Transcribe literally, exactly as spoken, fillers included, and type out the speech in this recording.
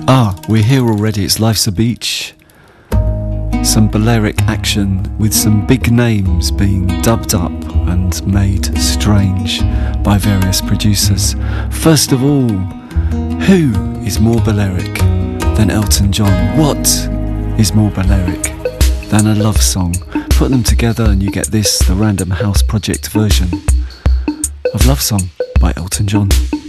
Ah, we're here already, it's Life's a Beach. Some Balearic action with some big names being dubbed up and made strange by various producers. First of all, who is more Balearic than Elton John? What is more Balearic than a love song? Put them together and you get this, the Random House Project version of Love Song by Elton John.